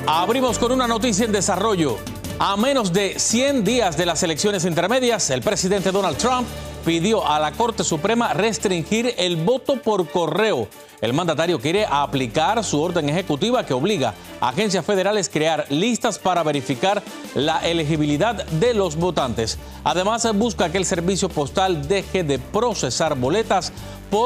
Abrimos con una noticia en desarrollo. A menos de 100 días de las elecciones intermedias, el presidente Donald Trump pidió a la Corte Suprema restringir el voto por correo. El mandatario quiere aplicar su orden ejecutiva que obliga a agencias federales a crear listas para verificar la elegibilidad de los votantes. Además, busca que el servicio postal deje de procesar boletas por